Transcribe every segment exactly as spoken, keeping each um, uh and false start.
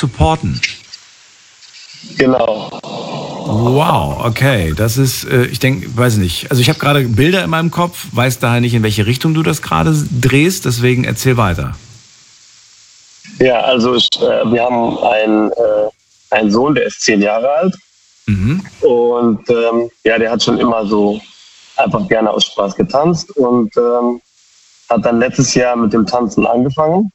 supporten. Genau. Wow, okay. Das ist, äh, ich denke, weiß nicht. Also ich habe gerade Bilder in meinem Kopf, weiß daher nicht, in welche Richtung du das gerade drehst, deswegen erzähl weiter. Ja, also ich, äh, wir haben einen, äh, einen Sohn, der ist zehn Jahre alt. Mhm. Und ähm, ja, der hat schon immer so einfach gerne aus Spaß getanzt und ähm, hat dann letztes Jahr mit dem Tanzen angefangen.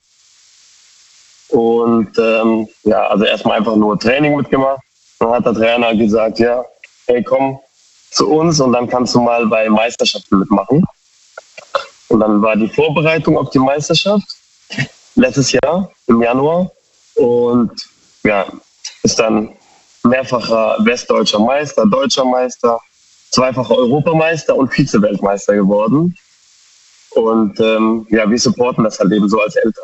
Und ähm, ja, also erstmal einfach nur Training mitgemacht. Dann hat der Trainer gesagt, ja, hey, komm zu uns und dann kannst du mal bei Meisterschaften mitmachen. Und dann war die Vorbereitung auf die Meisterschaft letztes Jahr im Januar und ja, ist dann mehrfacher westdeutscher Meister, deutscher Meister, zweifacher Europameister und Vize-Weltmeister geworden. Und ähm, ja, wir supporten das halt eben so als Eltern.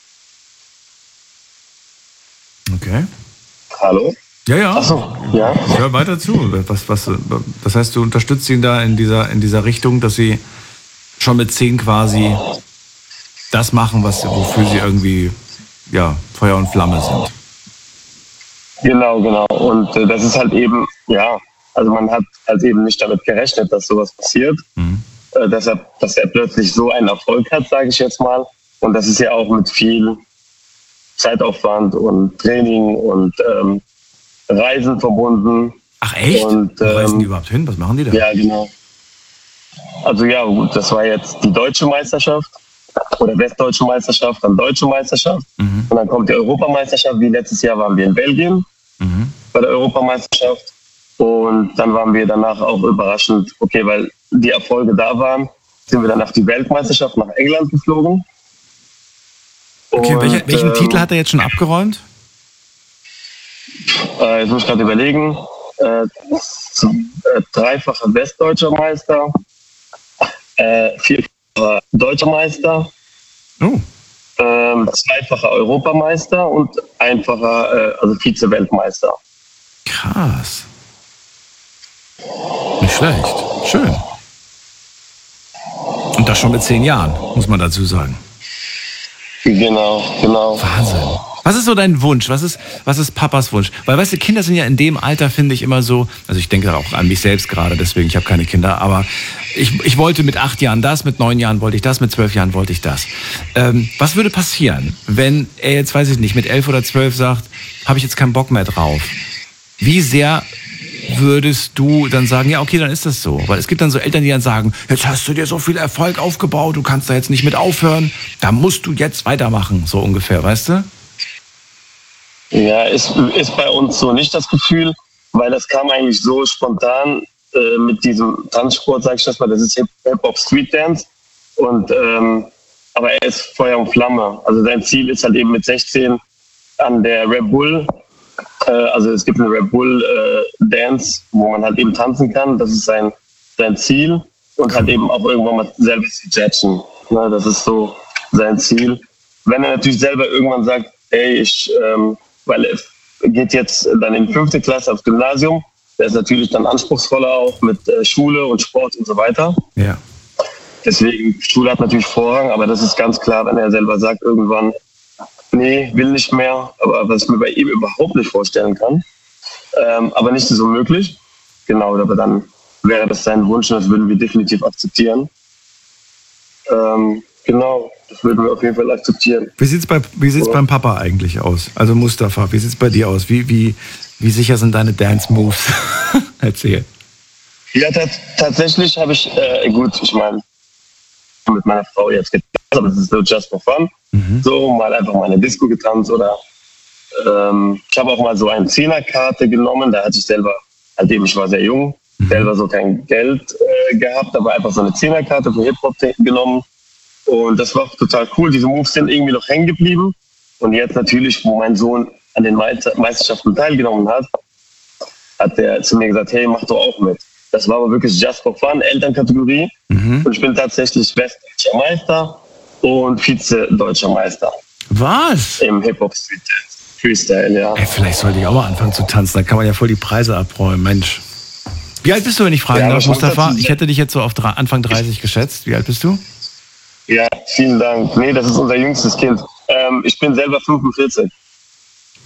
Okay. Hallo? Ja, ja. Ach so, ja. Ich höre weiter zu. Was, was, das heißt, du unterstützt ihn da in dieser, in dieser Richtung, dass sie schon mit zehn quasi das machen, was, wofür sie irgendwie ja, Feuer und Flamme sind. Genau, genau. Und äh, das ist halt eben, ja, also man hat halt eben nicht damit gerechnet, dass sowas passiert. Mhm. Äh, deshalb, dass er plötzlich so einen Erfolg hat, sage ich jetzt mal. Und das ist ja auch mit viel Zeitaufwand und Training und ähm, Reisen verbunden. Ach echt? Und, Wo reisen die ähm, überhaupt hin? Was machen die da? Ja, genau. Also ja, gut, das war jetzt die deutsche Meisterschaft oder westdeutsche Meisterschaft, dann deutsche Meisterschaft. Mhm. Und dann kommt die Europameisterschaft. Wie letztes Jahr waren wir in Belgien Mhm. bei der Europameisterschaft. Und dann waren wir danach auch überraschend, okay, weil die Erfolge da waren, sind wir dann auf die Weltmeisterschaft nach England geflogen. Okay, Und, welche, welchen ähm, Titel hat er jetzt schon abgeräumt? Äh, jetzt muss ich gerade überlegen. Äh, zum, äh, dreifacher westdeutscher Meister, äh, vierfacher deutscher Meister, Oh. ähm, zweifacher Europameister und einfacher, äh, also Vize-Weltmeister. Krass. Nicht schlecht. Schön. Und das schon mit zehn Jahren, muss man dazu sagen. Genau, genau. Wahnsinn. Was ist so dein Wunsch? Was ist, was ist Papas Wunsch? Weil, weißt du, Kinder sind ja in dem Alter, finde ich, immer so, also ich denke auch an mich selbst gerade, deswegen, ich habe keine Kinder, aber ich, ich wollte mit acht Jahren das, mit neun Jahren wollte ich das, mit zwölf Jahren wollte ich das. Ähm, was würde passieren, wenn er jetzt, weiß ich nicht, mit elf oder zwölf sagt, habe ich jetzt keinen Bock mehr drauf? Wie sehr würdest du dann sagen, ja, okay, dann ist das so. Weil es gibt dann so Eltern, die dann sagen, jetzt hast du dir so viel Erfolg aufgebaut, du kannst da jetzt nicht mit aufhören, da musst du jetzt weitermachen, so ungefähr, weißt du? Ja, ist, ist bei uns so nicht das Gefühl, weil das kam eigentlich so spontan äh, mit diesem Tanzsport, sag ich das mal, das ist Hip-Hop Street Dance. Und, ähm, aber er ist Feuer und Flamme. Also sein Ziel ist halt eben mit sechzehn an der Red Bull, äh, also es gibt eine Red Bull äh, Dance, wo man halt eben tanzen kann. Das ist sein, sein Ziel. Und halt eben auch irgendwann mal selber zu judgen. Ne, das ist so sein Ziel. Wenn er natürlich selber irgendwann sagt, ey, ich, ähm, weil er geht jetzt dann in die fünfte Klasse aufs Gymnasium, der ist natürlich dann anspruchsvoller auch mit äh, Schule und Sport und so weiter. Ja. Deswegen, Schule hat natürlich Vorrang, aber das ist ganz klar, wenn er selber sagt irgendwann, nee, will nicht mehr, aber was ich mir bei ihm überhaupt nicht vorstellen kann. Ähm, aber nicht so möglich. Genau, aber dann wäre das sein Wunsch und das würden wir definitiv akzeptieren. Ähm, genau, das würden wir auf jeden Fall akzeptieren. Wie sieht's bei, wie sieht's Ja. beim Papa eigentlich aus? Also Mustafa, wie sieht's bei dir aus? Wie, wie, wie sicher sind deine Dance-Moves? Erzähl. Ja, tats- tatsächlich habe ich, äh, gut, ich meine, mit meiner Frau jetzt getanzt, aber das ist so just for fun. Mhm. So, mal einfach mal eine Disco getanzt oder ähm, ich habe auch mal so eine Zehnerkarte genommen, da hatte ich selber, halt eben, ich war sehr jung, Mhm. selber so kein Geld äh, gehabt, aber einfach so eine Zehnerkarte für Hip-Hop genommen und das war total cool, diese Moves sind irgendwie noch hängen geblieben und jetzt natürlich, wo mein Sohn an den Meister- Meisterschaften teilgenommen hat, hat der zu mir gesagt, hey, mach doch auch mit. Das war aber wirklich just for fun, Elternkategorie. Mhm. Und ich bin tatsächlich westdeutscher Meister und Vize-Deutscher Meister Was? im Hip-Hop Street Dance. Freestyle, ja. Ey, vielleicht sollte ich auch mal anfangen zu tanzen, da kann man ja voll die Preise abräumen, Mensch. Wie alt bist du, wenn ich fragen Ja, aber darf, ich muss Mustafa? dazu- Ich hätte dich jetzt so auf dra- Anfang dreißig geschätzt. Wie alt bist du? Ja, vielen Dank. Nee, das ist unser jüngstes Kind. Ähm, ich bin selber fünfundvierzig.